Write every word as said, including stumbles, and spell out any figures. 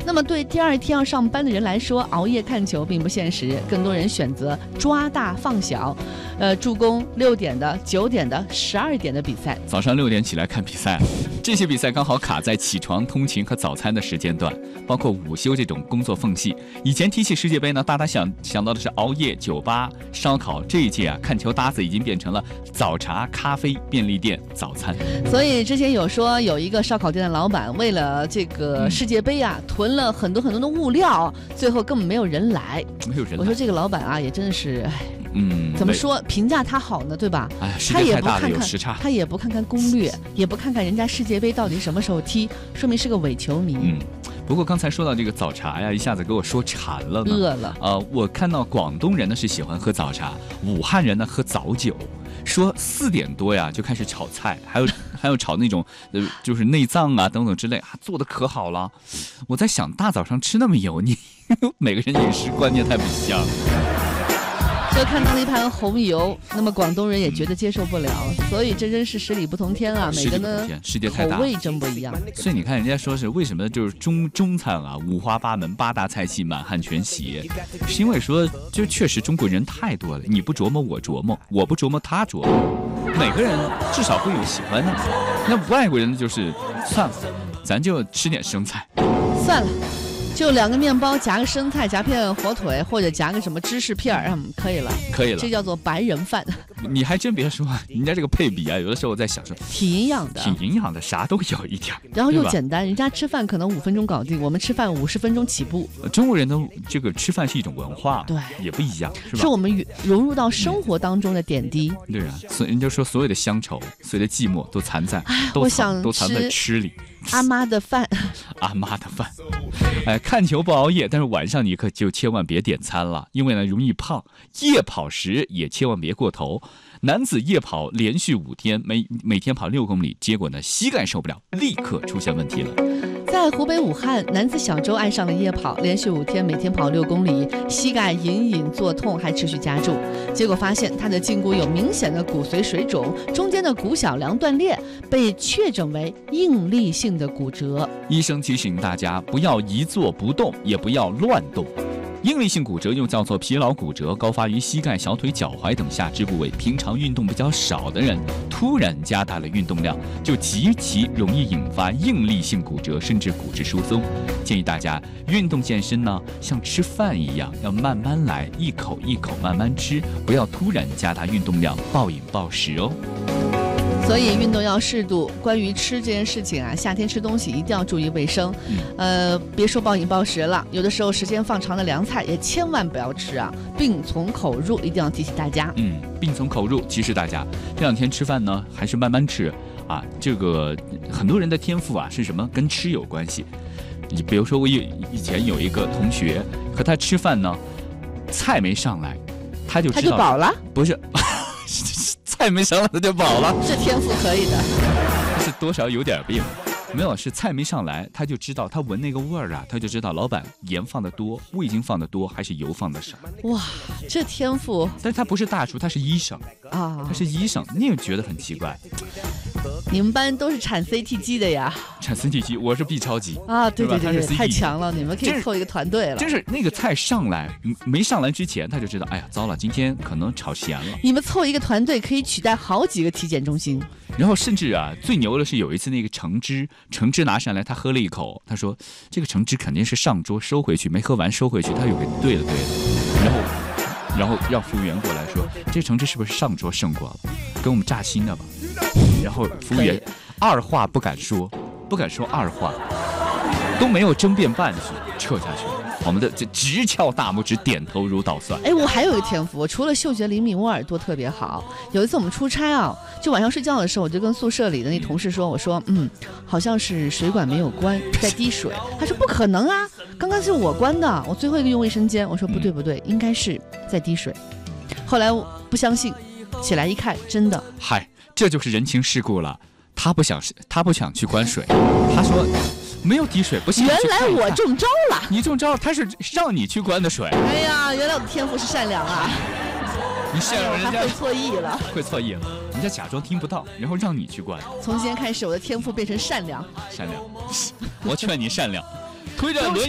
那么对第二天要上班的人来说，熬夜看球并不现实，更多人选择抓大放小，呃，助攻六点的、九点的、十二点的比赛。 早上六点起来看比赛，这些比赛刚好卡在起床、通勤和早餐的时间段，包括午休这种工作缝隙。以前提起世界杯呢，大家想想到的是熬夜、酒吧、烧烤，这一届啊，看球搭子已经变成了早茶、咖啡、便利店、早餐。 所以之前有说有一个烧烤店的老板为了这个世界杯啊，囤了很多很多的物料，最后根本没有人来。 没有人来。 我说这个老板啊，也真的是，哎， 嗯， 怎么说评价他好呢，对吧？ 哎，时间太大了，有时差。 他也不看看攻略，也不看看人家世界杯到底什么时候踢，说明是个伪球迷。 嗯，不过刚才说到这个早茶呀，一下子给我说馋了呢。 饿了。 呃，我看到广东人呢是喜欢喝早茶，武汉人呢喝早酒。说四点多呀就开始炒菜，还有还有炒那种呃就是内脏啊等等之类，啊做的可好了。我在想，大早上吃那么油腻，每个人饮食观念太不一样了。 就看到那盘红油，那么广东人也觉得接受不了，所以这真是十里不同天啊！每个呢世界太大， 口味真不一样。 所以你看，人家说是为什么就是中中餐啊，五花八门，八大菜系满汉全席，是因为说就确实中国人太多了，你不琢磨我琢磨，我不琢磨他琢磨，每个人至少会有喜欢的。那外国人就是算了，咱就吃点生菜， 算了。就两个面包夹个生菜，夹片火腿，或者夹个什么芝士片儿，嗯，可以了， 可以了， 这叫做白人饭。 你还真别说，人家这个配比啊，有的时候我在想说， 挺营养的， 挺营养的，啥都有一点， 然后又简单。人家吃饭可能五分钟搞定，我们吃饭五十分钟起步。 中国人的这个吃饭是一种文化， 对， 也不一样，是吧？ 是我们融入到生活当中的点滴。 嗯、对啊，所以人家说所有的乡愁，所有的寂寞都藏在，都藏都藏在吃里。 阿妈的饭， 阿妈的饭，哎，看球不熬夜，但是晚上你可就千万别点餐了，因为呢容易胖。夜跑时也千万别过头。男子夜跑连续五天，每每天跑六公里，结果呢膝盖受不了，立刻出现问题了。 在湖北武汉，男子小周爱上了夜跑，连续五天，每天跑六公里，膝盖隐隐作痛，还持续加重。结果发现他的胫骨有明显的骨髓水肿，中间的骨小梁断裂，被确诊为应力性的骨折。 医生提醒大家，不要一坐不动，也不要乱动。应力性骨折又叫做疲劳骨折，高发于膝盖、小腿、脚踝等下肢部位。平常运动比较少的人，突然加大了运动量，就极其容易引发应力性骨折，甚至骨质疏松。建议大家运动健身呢，像吃饭一样，要慢慢来，一口一口慢慢吃，不要突然加大运动量，暴饮暴食哦。 所以运动要适度。关于吃这件事情啊，夏天吃东西一定要注意卫生。嗯、呃，别说暴饮暴食了，有的时候时间放长的凉菜也千万不要吃啊，病从口入，一定要提醒大家。 嗯，病从口入，提示大家这两天吃饭呢，还是慢慢吃啊。这个很多人的天赋啊是什么？跟吃有关系。你比如说，我以以前有一个同学和他吃饭呢，菜没上来，他就知道他就饱了， 不是。菜没上来他就饱了， 这天赋可以的， 是多少有点病。没有，是菜没上来，他就知道，他闻那个味儿啊，他就知道老板盐放的多，味精放的多，还是油放的少。 哇，这天赋！ 但是他不是大厨，他是医生啊，他是医生，你也觉得很奇怪。 你们班都是产 C T 机的呀？ 产 C T 机，我是 B 超级啊，对对对对，太强了，你们可以凑一个团队了。 就是那个菜上来没上来之前，他就知道，哎呀，糟了，今天可能炒咸了。 你们凑一个团队可以取代好几个体检中心。 然后甚至啊，最牛的是有一次那个橙汁，橙汁拿上来，他喝了一口，他说这个橙汁肯定是上桌收回去，没喝完收回去，他又给兑了兑了，然后然后让服务员过来说，这橙汁是不是上桌剩过了，给我们炸新的吧。然后服务员二话不敢说，不敢说二话，都没有争辩半句，撤下去了。我们的这直敲大拇指，点头如捣蒜。 哎，我还有一个天赋，我除了嗅觉灵敏，我耳朵特别好。有一次我们出差啊，就晚上睡觉的时候，我就跟宿舍里的那同事说，我说，嗯，好像是水管没有关，在滴水。他说不可能啊，刚刚是我关的，我最后一个用卫生间。我说不对不对，应该是在滴水。后来我不相信，起来一看，真的。 嗨，这就是人情世故了。他不想，他不想去关水，他说。没有滴水，不行。 原来我中招了， 你中招了，他是让你去关的水。 哎呀，原来我的天赋是善良啊！ 你善良，人家会错意了， 会错意了，人家假装听不到，然后让你去关。 从今天开始，我的天赋变成善良。 善良，我劝你善良，推着轮。